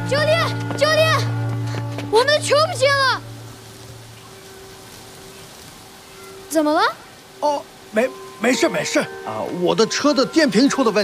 教练，教练，我们的球不见了！怎么了？ 哦，没事啊，我的车的电瓶出了问题。